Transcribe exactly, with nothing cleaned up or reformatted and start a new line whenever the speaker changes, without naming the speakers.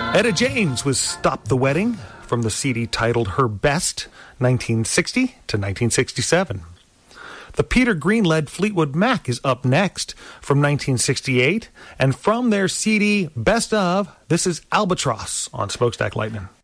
Etta James was Stop the Wedding from the C D titled Her Best, nineteen sixty to nineteen sixty-seven. The Peter Green-led Fleetwood Mac is up next from nineteen sixty-eight, and from their C D Best Of, this is Albatross on Smokestack Lightning.